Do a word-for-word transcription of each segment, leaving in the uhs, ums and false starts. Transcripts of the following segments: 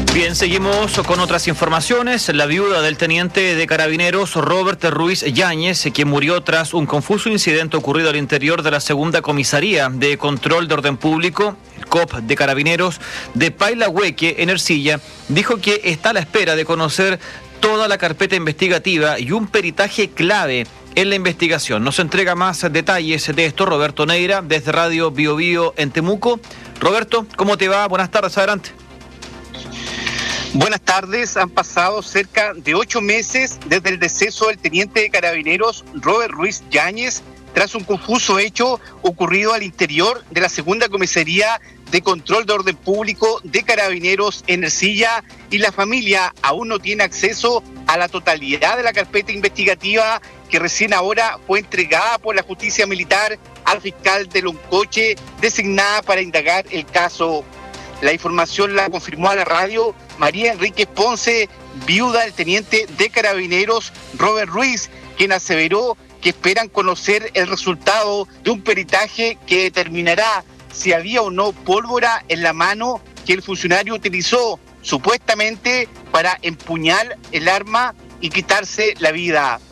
Bien, seguimos con otras informaciones. La viuda del teniente de carabineros Robert Ruiz Yáñez, quien murió tras un confuso incidente ocurrido al interior de la segunda comisaría de control de orden público, el C O P de carabineros de Pailahueque, en Ercilla, dijo que está a la espera de conocer toda la carpeta investigativa y un peritaje clave en la investigación. Nos entrega más detalles de esto Roberto Neira, desde Radio Bio Bio en Temuco. Roberto, ¿cómo te va? Buenas tardes, adelante. Buenas tardes, han pasado cerca de ocho meses desde el deceso del teniente de carabineros Robert Ruiz Yáñez, tras un confuso hecho ocurrido al interior de la segunda comisaría de control de orden público de carabineros en Ercilla, y la familia aún no tiene acceso a la totalidad de la carpeta investigativa que recién ahora fue entregada por la justicia militar al fiscal de Loncoche, designada para indagar el caso. La información la confirmó a la radio María Enríquez Ponce, viuda del teniente de carabineros Robert Ruiz, quien aseveró que esperan conocer el resultado de un peritaje que determinará si había o no pólvora en la mano que el funcionario utilizó supuestamente para empuñar el arma y quitarse la vida.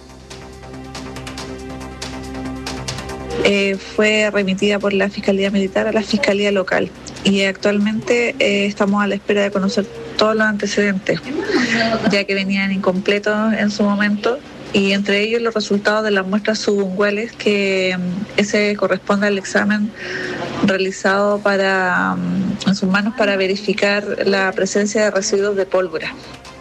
Eh, fue remitida por la Fiscalía Militar a la Fiscalía Local y actualmente eh, estamos a la espera de conocer todos los antecedentes, ya que venían incompletos en su momento, y entre ellos los resultados de las muestras subunguales, que um, ese corresponde al examen realizado para um, en sus manos para verificar la presencia de residuos de pólvora.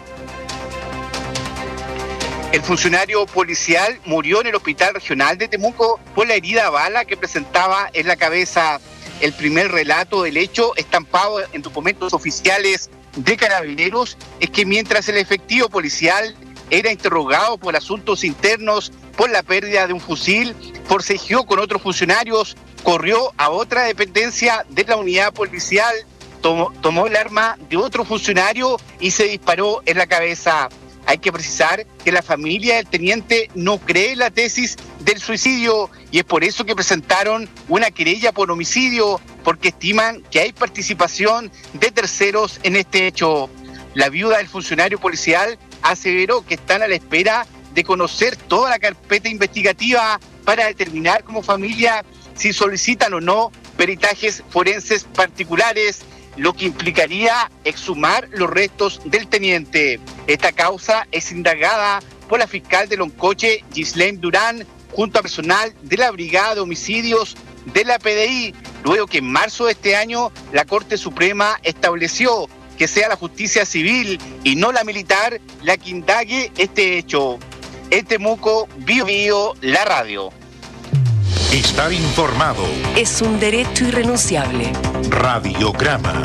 El funcionario policial murió en el Hospital Regional de Temuco por la herida a bala que presentaba en la cabeza. El primer relato del hecho, estampado en documentos oficiales de carabineros, es que mientras el efectivo policial era interrogado por asuntos internos por la pérdida de un fusil, forcejeó con otros funcionarios, corrió a otra dependencia de la unidad policial, tomó, tomó el arma de otro funcionario y se disparó en la cabeza. Hay que precisar que la familia del teniente no cree la tesis del suicidio, y es por eso que presentaron una querella por homicidio, porque estiman que hay participación de terceros en este hecho. La viuda del funcionario policial aseveró que están a la espera de conocer toda la carpeta investigativa para determinar como familia si solicitan o no peritajes forenses particulares, lo que implicaría exhumar los restos del teniente. Esta causa es indagada por la fiscal de Loncoche, Gislaine Durán, junto a personal de la Brigada de Homicidios de la P D I, luego que en marzo de este año la Corte Suprema estableció que sea la justicia civil y no la militar la que indague este hecho. En Temuco, Bio Bio, la radio. Estar informado es un derecho irrenunciable. Radiograma.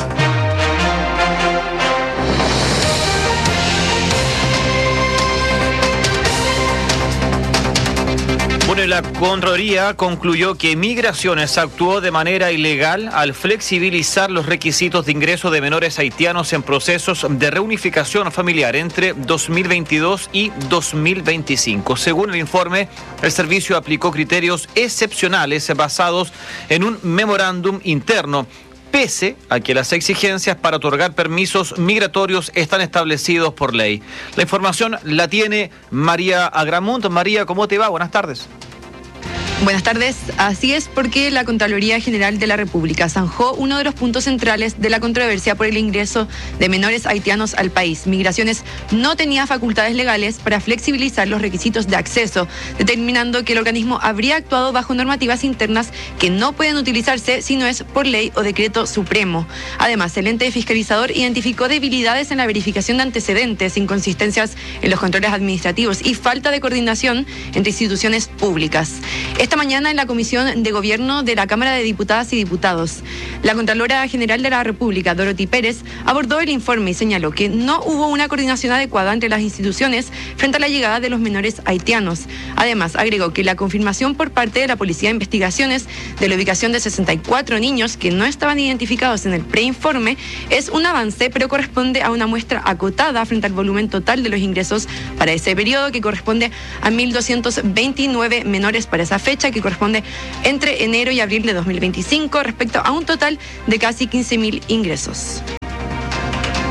Bueno, la Contraloría concluyó que Migraciones actuó de manera ilegal al flexibilizar los requisitos de ingreso de menores haitianos en procesos de reunificación familiar entre dos mil veintidós y dos mil veinticinco. Según el informe, el servicio aplicó criterios excepcionales basados en un memorándum interno, pese a que las exigencias para otorgar permisos migratorios están establecidos por ley. La información la tiene María Agramunt. María, ¿cómo te va? Buenas tardes. Buenas tardes. Así es, porque la Contraloría General de la República zanjó uno de los puntos centrales de la controversia por el ingreso de menores haitianos al país. Migraciones no tenía facultades legales para flexibilizar los requisitos de acceso, determinando que el organismo habría actuado bajo normativas internas que no pueden utilizarse si no es por ley o decreto supremo. Además, el ente fiscalizador identificó debilidades en la verificación de antecedentes, inconsistencias en los controles administrativos y falta de coordinación entre instituciones públicas. Esta mañana en la Comisión de Gobierno de la Cámara de Diputadas y Diputados, la Contralora General de la República, Dorothy Pérez, abordó el informe y señaló que no hubo una coordinación adecuada entre las instituciones frente a la llegada de los menores haitianos. Además, agregó que la confirmación por parte de la Policía de Investigaciones de la ubicación de sesenta y cuatro niños que no estaban identificados en el preinforme es un avance, pero corresponde a una muestra acotada frente al volumen total de los ingresos para ese periodo, que corresponde a mil doscientos veintinueve menores para esa fecha, que corresponde entre enero y abril de dos mil veinticinco, respecto a un total de casi quince mil ingresos.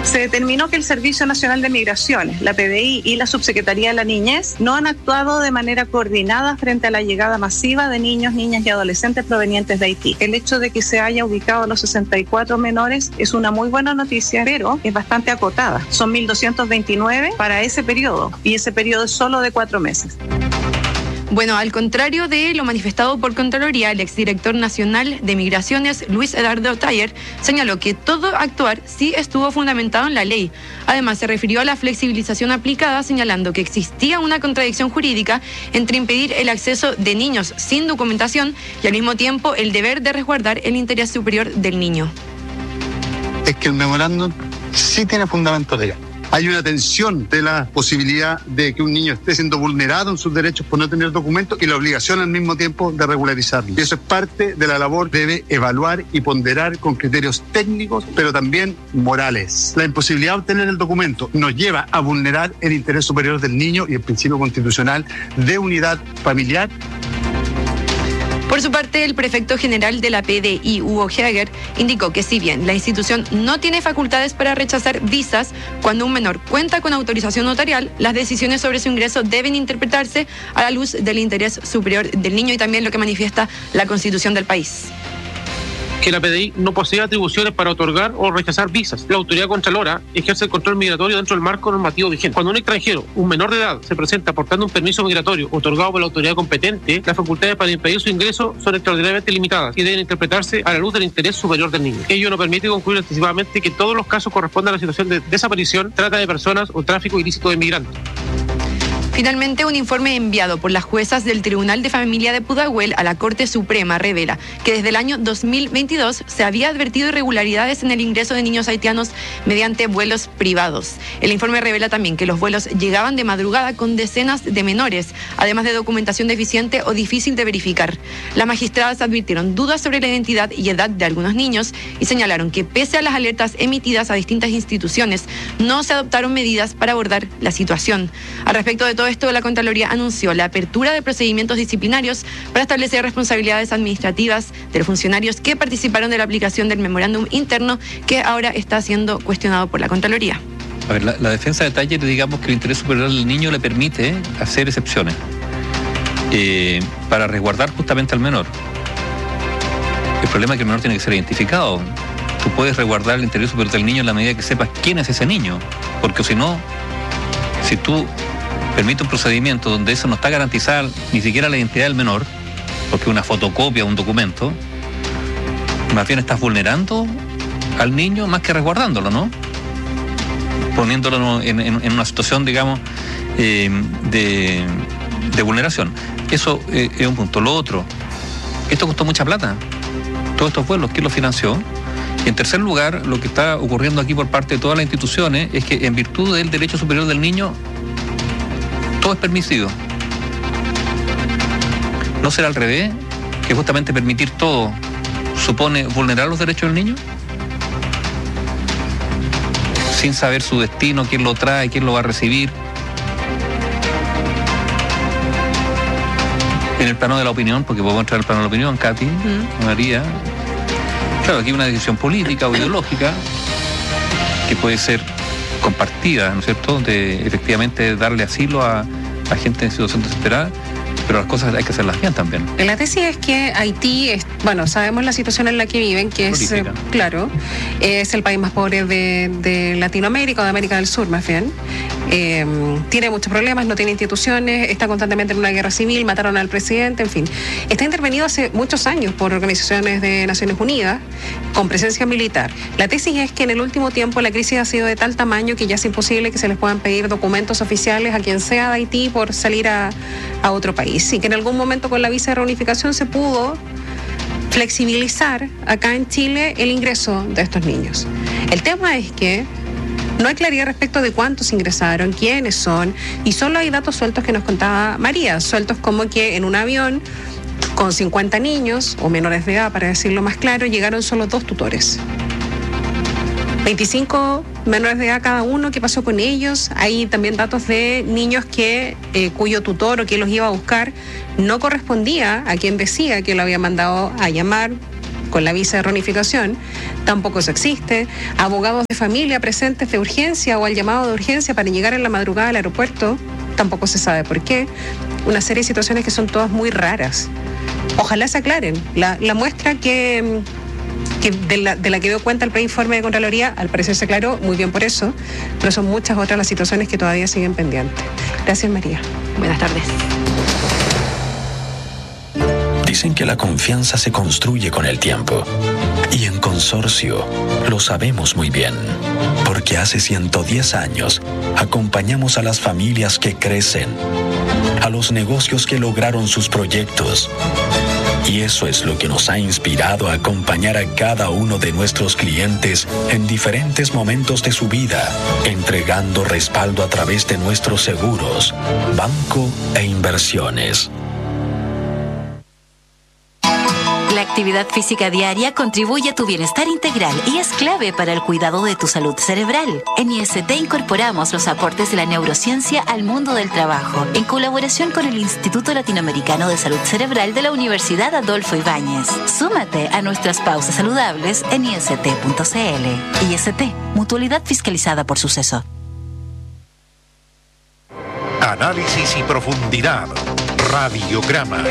Se determinó que el Servicio Nacional de Migraciones, la P D I y la Subsecretaría de la Niñez no han actuado de manera coordinada frente a la llegada masiva de niños, niñas y adolescentes provenientes de Haití. El hecho de que se haya ubicado a los sesenta y cuatro menores es una muy buena noticia, pero es bastante acotada. Son mil doscientos veintinueve para ese periodo y ese periodo es solo de cuatro meses. Bueno, al contrario de lo manifestado por Contraloría, el exdirector nacional de Migraciones, Luis Eduardo Taller, señaló que todo actuar sí estuvo fundamentado en la ley. Además, se refirió a la flexibilización aplicada, señalando que existía una contradicción jurídica entre impedir el acceso de niños sin documentación y al mismo tiempo el deber de resguardar el interés superior del niño. Es que el memorándum sí tiene fundamento legal. Hay una tensión de la posibilidad de que un niño esté siendo vulnerado en sus derechos por no tener documentos y la obligación al mismo tiempo de regularizarlo. Y eso es parte de la labor, debe evaluar y ponderar con criterios técnicos, pero también morales. La imposibilidad de obtener el documento nos lleva a vulnerar el interés superior del niño y el principio constitucional de unidad familiar. Por su parte, el prefecto general de la P D I, Hugo Jäger, indicó que si bien la institución no tiene facultades para rechazar visas, cuando un menor cuenta con autorización notarial, las decisiones sobre su ingreso deben interpretarse a la luz del interés superior del niño y también lo que manifiesta la Constitución del país. Que la P D I no posee atribuciones para otorgar o rechazar visas. La autoridad contralora ejerce el control migratorio dentro del marco normativo vigente. Cuando un extranjero, un menor de edad, se presenta portando un permiso migratorio otorgado por la autoridad competente, las facultades para impedir su ingreso son extraordinariamente limitadas y deben interpretarse a la luz del interés superior del niño. Ello no permite concluir anticipadamente que todos los casos correspondan a la situación de desaparición, trata de personas o tráfico ilícito de migrantes. Finalmente, un informe enviado por las juezas del Tribunal de Familia de Pudahuel a la Corte Suprema revela que desde el año dos mil veintidós se había advertido irregularidades en el ingreso de niños haitianos mediante vuelos privados. El informe revela también que los vuelos llegaban de madrugada con decenas de menores, además de documentación deficiente o difícil de verificar. Las magistradas advirtieron dudas sobre la identidad y edad de algunos niños y señalaron que pese a las alertas emitidas a distintas instituciones, no se adoptaron medidas para abordar la situación. Al respecto de todo esto, la Contraloría anunció la apertura de procedimientos disciplinarios para establecer responsabilidades administrativas de los funcionarios que participaron de la aplicación del memorándum interno que ahora está siendo cuestionado por la Contraloría. A ver, la, la defensa de Taller, digamos que el interés superior del niño le permite hacer excepciones eh, para resguardar justamente al menor. El problema es que el menor tiene que ser identificado. Tú puedes resguardar el interés superior del niño en la medida que sepas quién es ese niño, porque si no, si tú permite un procedimiento donde eso no está garantizada ni siquiera la identidad del menor, porque una fotocopia, un documento, más bien estás vulnerando al niño más que resguardándolo, ¿no? Poniéndolo en, en, en una situación, digamos, eh, de, de vulneración. Eso eh, es un punto. Lo otro, esto costó mucha plata. Todos estos vuelos, ¿quién los financió? Y en tercer lugar, lo que está ocurriendo aquí por parte de todas las instituciones es que en virtud del derecho superior del niño, todo es permitido. ¿No será al revés? Que justamente permitir todo supone vulnerar los derechos del niño, sin saber su destino, quién lo trae, quién lo va a recibir. En el plano de la opinión, porque podemos entrar en el plano de la opinión, Katy, uh-huh. María. Claro, aquí hay una decisión política o ideológica que puede ser compartida, ¿no es cierto?, de efectivamente darle asilo a, a gente en situación desesperada, pero las cosas hay que hacerlas bien también. La tesis es que Haití, es, bueno, sabemos la situación en la que viven, que es, eh, claro, es el país más pobre de, de Latinoamérica o de América del Sur, más bien. Eh, tiene muchos problemas, no tiene instituciones, está constantemente en una guerra civil, mataron al presidente, en fin. Está intervenido hace muchos años por organizaciones de Naciones Unidas con presencia militar. La tesis es que en el último tiempo la crisis ha sido de tal tamaño que ya es imposible que se les puedan pedir documentos oficiales a quien sea de Haití por salir a, a otro país. Y que en algún momento con la visa de reunificación se pudo flexibilizar acá en Chile el ingreso de estos niños. El tema es que no hay claridad respecto de cuántos ingresaron, quiénes son, y solo hay datos sueltos que nos contaba María, sueltos como que en un avión con cincuenta niños, o menores de edad para decirlo más claro, llegaron solo dos tutores. veinticinco menores de edad cada uno, ¿qué pasó con ellos? Hay también datos de niños que eh, cuyo tutor o quien los iba a buscar no correspondía a quien decía que lo había mandado a llamar con la visa de reunificación, tampoco eso existe. Abogados de familia presentes de urgencia o al llamado de urgencia para llegar en la madrugada al aeropuerto, tampoco se sabe por qué. Una serie de situaciones que son todas muy raras. Ojalá se aclaren. La, la muestra que, que de, la, de la que dio cuenta el preinforme de Contraloría, al parecer se aclaró, muy bien por eso, pero son muchas otras las situaciones que todavía siguen pendientes. Gracias, María. Buenas tardes. Dicen que la confianza se construye con el tiempo. Y en Consorcio lo sabemos muy bien, porque hace ciento diez años acompañamos a las familias que crecen, a los negocios que lograron sus proyectos. Y eso es lo que nos ha inspirado a acompañar a cada uno de nuestros clientes en diferentes momentos de su vida, entregando respaldo a través de nuestros seguros, banco e inversiones. La actividad física diaria contribuye a tu bienestar integral y es clave para el cuidado de tu salud cerebral. En I S T incorporamos los aportes de la neurociencia al mundo del trabajo, en colaboración con el Instituto Latinoamericano de Salud Cerebral de la Universidad Adolfo Ibáñez. Súmate a nuestras pausas saludables en I S T punto C L. I S T, mutualidad fiscalizada por Suceso. Análisis y profundidad. Radiograma.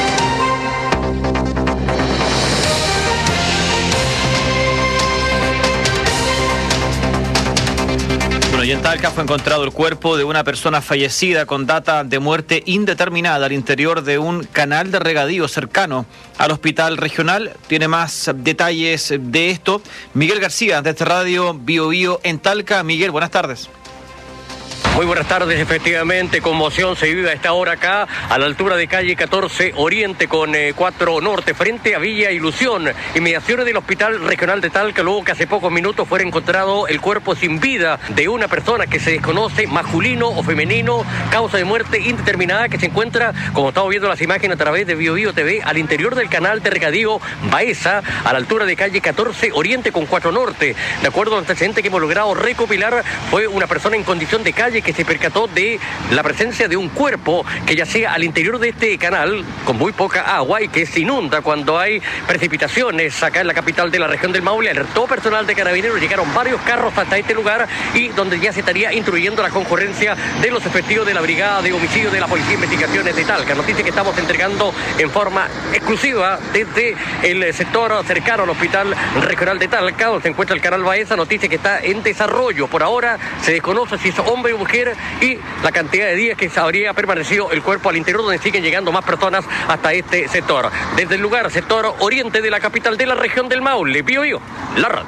Bueno, y en Talca fue encontrado el cuerpo de una persona fallecida con data de muerte indeterminada al interior de un canal de regadío cercano al hospital regional. Tiene más detalles de esto Miguel García, desde Radio Bio Bio en Talca. Miguel, buenas tardes. Muy buenas tardes, efectivamente, conmoción se vive a esta hora acá, a la altura de calle catorce Oriente con eh, cuatro Norte, frente a Villa Ilusión, inmediaciones del Hospital Regional de Talca, luego que hace pocos minutos fuera encontrado el cuerpo sin vida de una persona que se desconoce, masculino o femenino, causa de muerte indeterminada, que se encuentra, como estamos viendo las imágenes a través de Bio Bio T V, al interior del canal de regadío Baeza, a la altura de calle catorce Oriente con cuatro Norte. De acuerdo al antecedente que hemos logrado recopilar, fue una persona en condición de calle que se percató de la presencia de un cuerpo que yacía al interior de este canal con muy poca agua y que se inunda cuando hay precipitaciones acá en la capital de la región del Maule. Alertó personal de Carabineros, llegaron varios carros hasta este lugar y donde ya se estaría instruyendo la concurrencia de los efectivos de la Brigada de Homicidio de la Policía de Investigaciones de Talca. Noticia que estamos entregando en forma exclusiva desde el sector cercano al Hospital Regional de Talca, donde se encuentra el canal Baeza. Noticia que está en desarrollo. Por ahora se desconoce si es hombre o mujer y la cantidad de días que se habría permanecido el cuerpo al interior, donde siguen llegando más personas hasta este sector. Desde el lugar, sector oriente de la capital de la región del Maule, Bio Bio, la radio.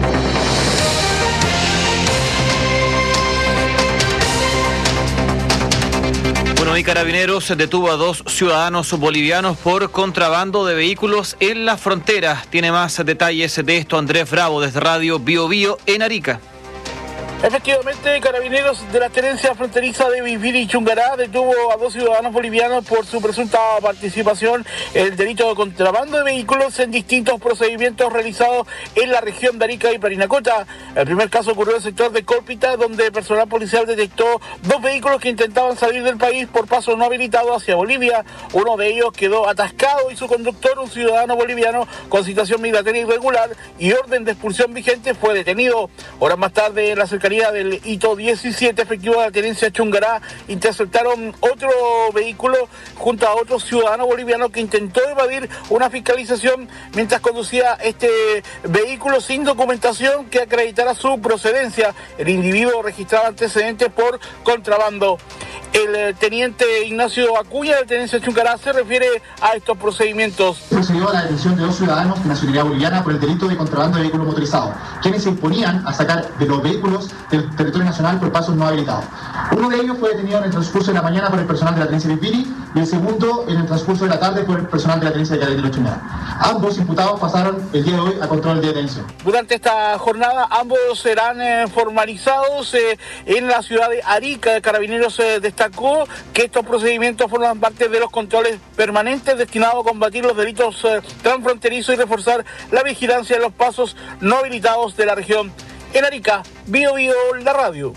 Bueno, y Carabineros detuvo a dos ciudadanos bolivianos por contrabando de vehículos en la frontera. Tiene más detalles de esto Andrés Bravo desde Radio Bio Bio en Arica. Efectivamente, Carabineros de la Tenencia Fronteriza de Viviri y Chungará detuvo a dos ciudadanos bolivianos por su presunta participación en el delito de contrabando de vehículos en distintos procedimientos realizados en la región de Arica y Parinacota. El primer caso ocurrió en el sector de Cólpita, donde personal policial detectó dos vehículos que intentaban salir del país por paso no habilitado hacia Bolivia. Uno de ellos quedó atascado y su conductor, un ciudadano boliviano con situación migratoria irregular y orden de expulsión vigente, fue detenido. Horas más tarde, en la cercanía del hito diecisiete, efectivo de la Tenencia Chungará, interceptaron otro vehículo junto a otro ciudadano boliviano que intentó evadir una fiscalización mientras conducía este vehículo sin documentación que acreditara su procedencia. El individuo registraba antecedentes por contrabando. El teniente Ignacio Acuña de la Tenencia Chungará se refiere a estos procedimientos. Procedió a la detención de dos ciudadanos de nacionalidad boliviana por el delito de contrabando de vehículos motorizados, quienes se imponían a sacar de los vehículos del territorio nacional por pasos no habilitados. Uno de ellos fue detenido en el transcurso de la mañana por el personal de la Tenencia de Viviri y el segundo en el transcurso de la tarde por el personal de la Tenencia de Carabineros Chungará. Ambos imputados pasaron el día de hoy a control de detención. Durante esta jornada ambos serán eh, formalizados eh, en la ciudad de Arica. Carabineros eh, destacó que estos procedimientos forman parte de los controles permanentes destinados a combatir los delitos eh, transfronterizos y reforzar la vigilancia de los pasos no habilitados de la región. En Arica, Bio Bio, la radio.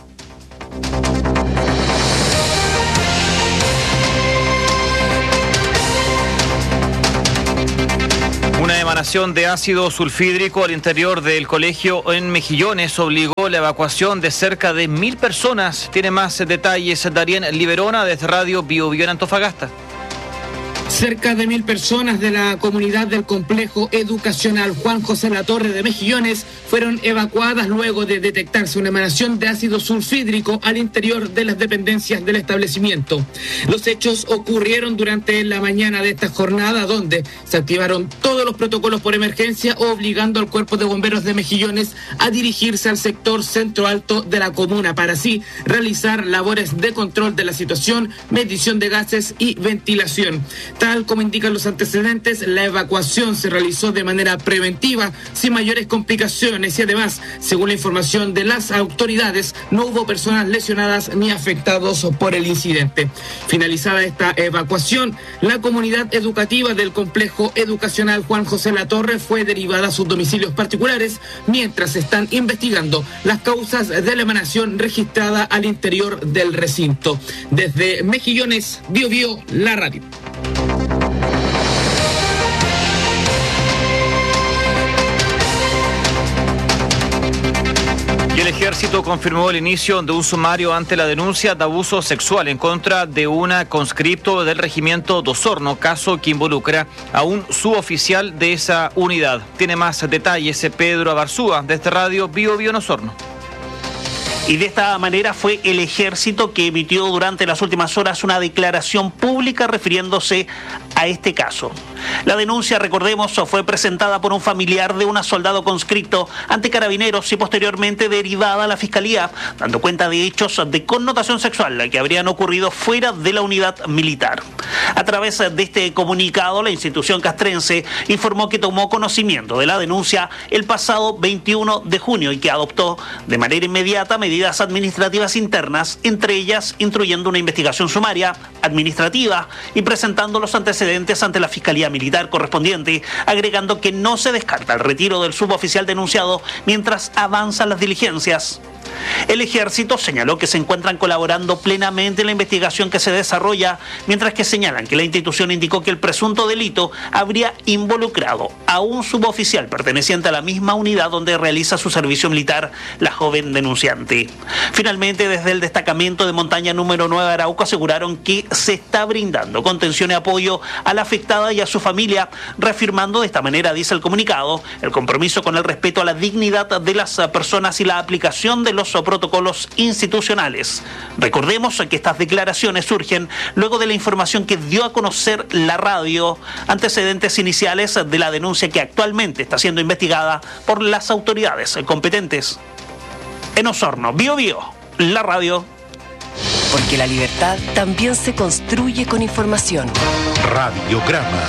Una emanación de ácido sulfídrico al interior del colegio en Mejillones obligó la evacuación de cerca de mil personas. Tiene más detalles Darien Liberona desde Radio Bio Bio en Antofagasta. Cerca de mil personas de la comunidad del complejo educacional Juan José Latorre de Mejillones fueron evacuadas luego de detectarse una emanación de ácido sulfídrico al interior de las dependencias del establecimiento. Los hechos ocurrieron durante la mañana de esta jornada, donde se activaron todos los protocolos por emergencia, obligando al Cuerpo de Bomberos de Mejillones a dirigirse al sector centro alto de la comuna para así realizar labores de control de la situación, medición de gases y ventilación. Tal como indican los antecedentes, la evacuación se realizó de manera preventiva, sin mayores complicaciones y además, según la información de las autoridades, no hubo personas lesionadas ni afectados por el incidente. Finalizada esta evacuación, la comunidad educativa del complejo educacional Juan José Latorre fue derivada a sus domicilios particulares, mientras se están investigando las causas de la emanación registrada al interior del recinto. Desde Mejillones, Bio Bio, la radio. Y el ejército confirmó el inicio de un sumario ante la denuncia de abuso sexual en contra de una conscripto del regimiento de Osorno, caso que involucra a un suboficial de esa unidad. Tiene más detalles Pedro Abarzúa desde Radio Bio Bio en Osorno. Y de esta manera fue el ejército que emitió durante las últimas horas una declaración pública refiriéndose a este caso. La denuncia, recordemos, fue presentada por un familiar de un soldado conscripto ante Carabineros y posteriormente derivada a la Fiscalía, dando cuenta de hechos de connotación sexual que habrían ocurrido fuera de la unidad militar. A través de este comunicado, la institución castrense informó que tomó conocimiento de la denuncia el pasado veintiuno de junio y que adoptó de manera inmediata medidas administrativas internas, entre ellas instruyendo una investigación sumaria administrativa y presentando los antecedentes ante la Fiscalía Militar correspondiente, agregando que no se descarta el retiro del suboficial denunciado mientras avanzan las diligencias. El ejército señaló que se encuentran colaborando plenamente en la investigación que se desarrolla, mientras que señalan que la institución indicó que el presunto delito habría involucrado a un suboficial perteneciente a la misma unidad donde realiza su servicio militar la joven denunciante. Finalmente, desde el destacamento de montaña número nueve Arauco aseguraron que se está brindando contención y apoyo a la afectada y a su familia, reafirmando de esta manera, dice el comunicado, el compromiso con el respeto a la dignidad de las personas y la aplicación de los protocolos institucionales. Recordemos que estas declaraciones surgen luego de la información que dio a conocer la radio, antecedentes iniciales de la denuncia que actualmente está siendo investigada por las autoridades competentes. En Osorno, Bio Bio, la radio. Porque la libertad también se construye con información. Radiograma.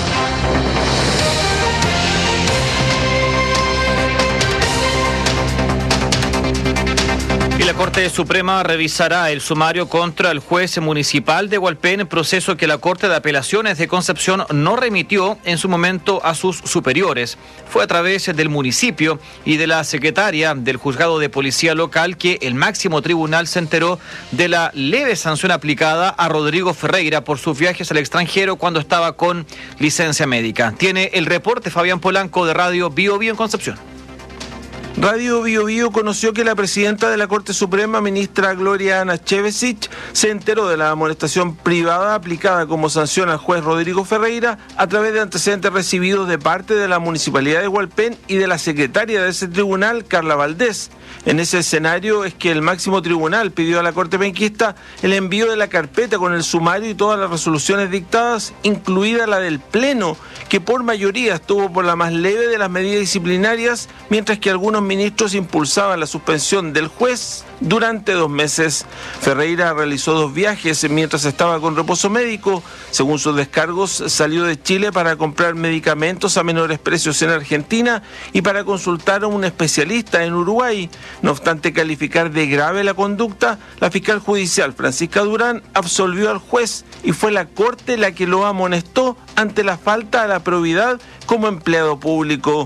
Y la Corte Suprema revisará el sumario contra el juez municipal de Hualpén, proceso que la Corte de Apelaciones de Concepción no remitió en su momento a sus superiores. Fue a través del municipio y de la secretaria del juzgado de policía local que el máximo tribunal se enteró de la leve sanción aplicada a Rodrigo Ferreira por sus viajes al extranjero cuando estaba con licencia médica. Tiene el reporte Fabián Polanco de Radio Bio Bio en Concepción. Radio Bio Bio conoció que la presidenta de la Corte Suprema, ministra Gloria Anachevesich, se enteró de la amonestación privada aplicada como sanción al juez Rodrigo Ferreira a través de antecedentes recibidos de parte de la Municipalidad de Hualpén y de la secretaria de ese tribunal, Carla Valdés. En ese escenario es que el máximo tribunal pidió a la Corte penquista el envío de la carpeta con el sumario y todas las resoluciones dictadas, incluida la del Pleno, que por mayoría estuvo por la más leve de las medidas disciplinarias, mientras que algunos ministros impulsaban la suspensión del juez durante dos meses. Ferreira realizó dos viajes mientras estaba con reposo médico. Según sus descargos, salió de Chile para comprar medicamentos a menores precios en Argentina y para consultar a un especialista en Uruguay. No obstante calificar de grave la conducta, la fiscal judicial Francisca Durán absolvió al juez y fue la Corte la que lo amonestó ante la falta a la probidad como empleado público.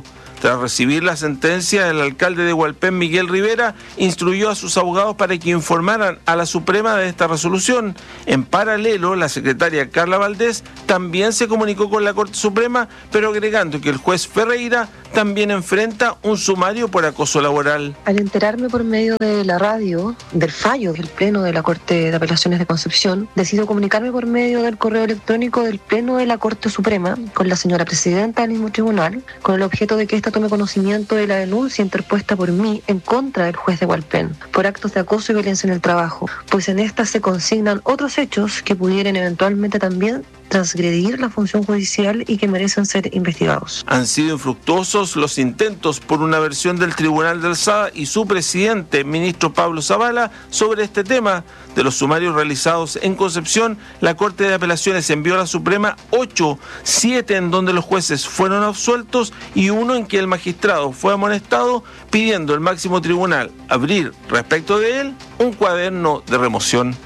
Tras recibir la sentencia, el alcalde de Hualpén, Miguel Rivera, instruyó a sus abogados para que informaran a la Suprema de esta resolución. En paralelo, la secretaria Carla Valdés también se comunicó con la Corte Suprema, pero agregando que el juez Ferreira también enfrenta un sumario por acoso laboral. Al enterarme por medio de la radio del fallo del Pleno de la Corte de Apelaciones de Concepción, decido comunicarme por medio del correo electrónico del Pleno de la Corte Suprema con la señora presidenta del mismo tribunal, con el objeto de que ésta tome conocimiento de la denuncia interpuesta por mí en contra del juez de Hualpén por actos de acoso y violencia en el trabajo, pues en esta se consignan otros hechos que pudieran eventualmente también transgredir la función judicial y que merecen ser investigados. Han sido infructuosos los intentos por una versión del Tribunal de Alzada y su presidente, ministro Pablo Zavala, sobre este tema. De los sumarios realizados en Concepción, la Corte de Apelaciones envió a la Suprema ocho, siete en donde los jueces fueron absueltos y uno en que el magistrado fue amonestado, pidiendo al máximo tribunal abrir respecto de él un cuaderno de remoción.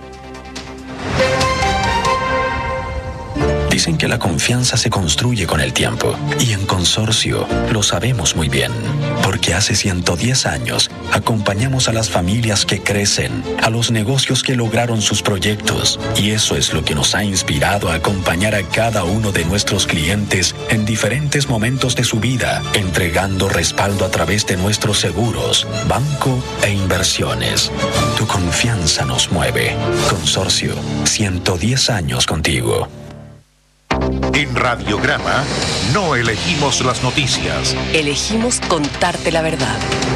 Dicen que la confianza se construye con el tiempo y en Consorcio lo sabemos muy bien, porque hace ciento diez años acompañamos a las familias que crecen, a los negocios que lograron sus proyectos, y eso es lo que nos ha inspirado a acompañar a cada uno de nuestros clientes en diferentes momentos de su vida, entregando respaldo a través de nuestros seguros, banco e inversiones. Tu confianza nos mueve. Consorcio, ciento diez años contigo. En Radiograma no elegimos las noticias. Elegimos contarte la verdad.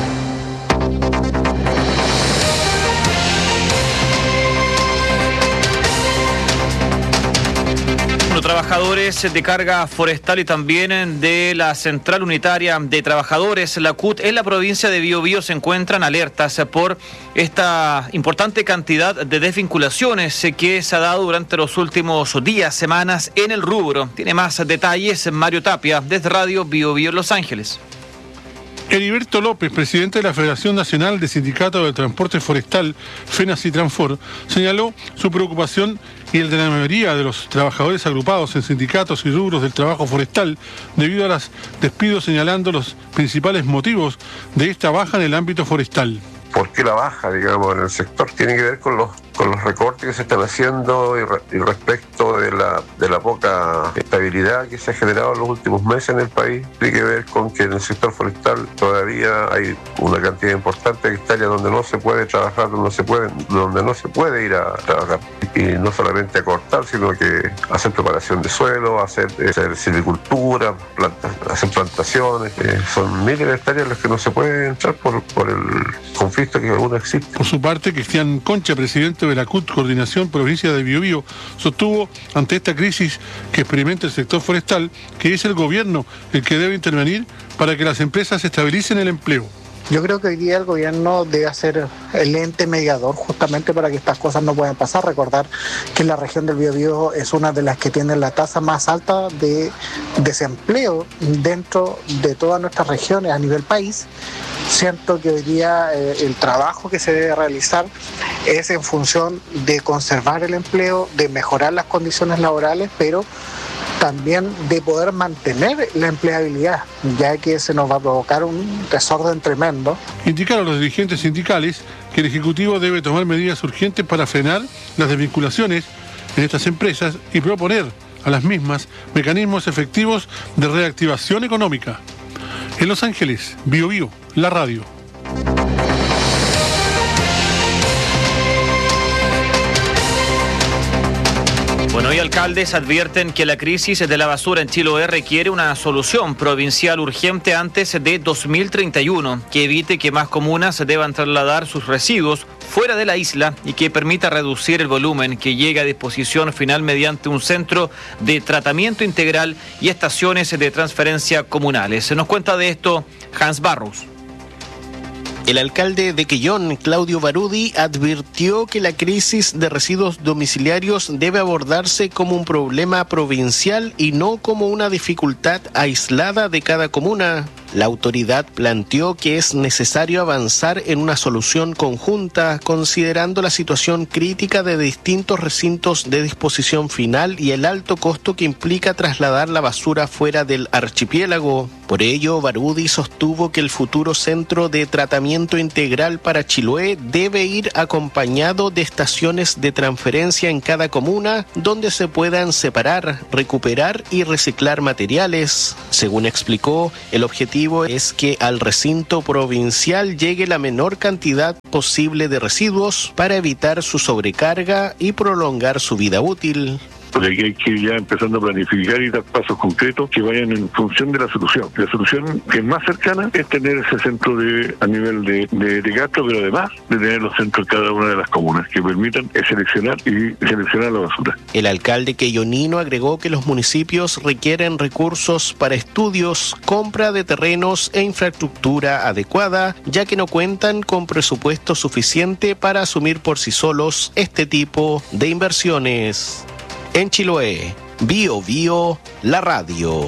Los trabajadores de carga forestal y también de la Central Unitaria de Trabajadores, la C U T, en la provincia de Biobío se encuentran alertas por esta importante cantidad de desvinculaciones que se ha dado durante los últimos días, semanas en el rubro. Tiene más detalles Mario Tapia desde Radio Biobío Los Ángeles. Heriberto López, presidente de la Federación Nacional de Sindicatos del Transporte Forestal, FENACITRANFOR, señaló su preocupación y el de la mayoría de los trabajadores agrupados en sindicatos y rubros del trabajo forestal debido a los despidos, señalando los principales motivos de esta baja en el ámbito forestal. ¿Por qué la baja, digamos, en el sector? Tiene que ver con los con los recortes que se están haciendo y, re, y respecto de la de la poca estabilidad que se ha generado en los últimos meses en el país. Tiene que ver con que en el sector forestal todavía hay una cantidad importante de hectáreas donde no se puede trabajar, donde no se puede, donde no se puede ir a trabajar. Y no solamente a cortar, sino que hacer preparación de suelo, hacer, hacer silvicultura, planta, hacer plantaciones. Eh, son miles de hectáreas las que no se puede entrar por, por el conflicto que aún existe. Por su parte, Cristian Concha, presidente de la C U T Coordinación Provincia de Biobío, sostuvo ante esta crisis que experimenta el sector forestal que es el gobierno el que debe intervenir para que las empresas estabilicen el empleo. Yo creo que hoy día el gobierno debe ser el ente mediador justamente para que estas cosas no puedan pasar. Recordar que la región del Biobío es una de las que tiene la tasa más alta de desempleo dentro de todas nuestras regiones a nivel país. Siento que hoy día eh, el trabajo que se debe realizar es en función de conservar el empleo, de mejorar las condiciones laborales, pero también de poder mantener la empleabilidad, ya que se nos va a provocar un desorden tremendo. Indicaron los dirigentes sindicales que el Ejecutivo debe tomar medidas urgentes para frenar las desvinculaciones en estas empresas y proponer a las mismas mecanismos efectivos de reactivación económica. En Los Ángeles, Biobío, la radio. Bueno, y alcaldes advierten que la crisis de la basura en Chiloé requiere una solución provincial urgente antes de dos mil treinta y uno, que evite que más comunas deban trasladar sus residuos fuera de la isla y que permita reducir el volumen que llega a disposición final mediante un centro de tratamiento integral y estaciones de transferencia comunales. Se nos cuenta de esto Hans Barros. El alcalde de Quellón, Claudio Barudi, advirtió que la crisis de residuos domiciliarios debe abordarse como un problema provincial y no como una dificultad aislada de cada comuna. La autoridad planteó que es necesario avanzar en una solución conjunta, considerando la situación crítica de distintos recintos de disposición final y el alto costo que implica trasladar la basura fuera del archipiélago. Por ello, Barudi sostuvo que el futuro centro de tratamiento integral para Chiloé debe ir acompañado de estaciones de transferencia en cada comuna donde se puedan separar, recuperar y reciclar materiales. Según explicó, el objetivo es que al recinto provincial llegue la menor cantidad posible de residuos para evitar su sobrecarga y prolongar su vida útil. Porque aquí hay que ir ya empezando a planificar y dar pasos concretos que vayan en función de la solución. La solución que es más cercana es tener ese centro de a nivel de, de, de gasto, pero además de tener los centros en cada una de las comunas que permitan seleccionar y seleccionar la basura. El alcalde queyonino agregó que los municipios requieren recursos para estudios, compra de terrenos e infraestructura adecuada, ya que no cuentan con presupuesto suficiente para asumir por sí solos este tipo de inversiones. En Chiloé, Bio Bio, la radio.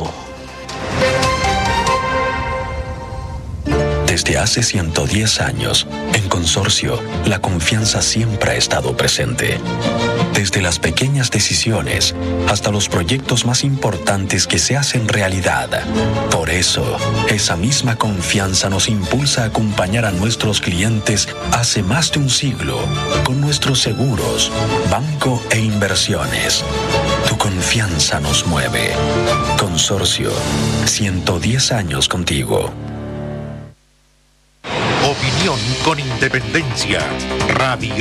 Desde hace ciento diez años, en Consorcio, la confianza siempre ha estado presente. Desde las pequeñas decisiones hasta los proyectos más importantes que se hacen realidad. Por eso, esa misma confianza nos impulsa a acompañar a nuestros clientes hace más de un siglo con nuestros seguros, banco e inversiones. Tu confianza nos mueve. Consorcio, ciento diez años contigo. Opinión con independencia. Radio